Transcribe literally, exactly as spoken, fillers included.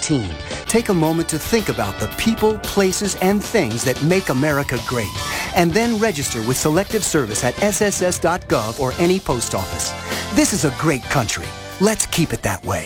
nineteen, take a moment to think about the people, places, and things that make America great. And then register with Selective Service at S S S dot gov or any post office. This is a great country. Let's keep it that way.